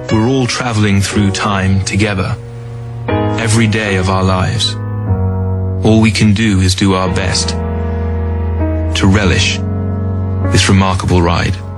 We're all traveling through time together, every day of our lives. All we can do is do our best to relish this remarkable ride.